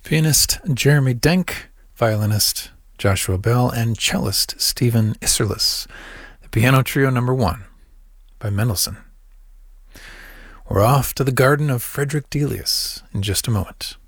Pianist Jeremy Denk, violinist Joshua Bell, and cellist Stephen Isserlis. The Piano Trio No. 1 by Mendelssohn. We're off to the garden of Frederick Delius in just a moment.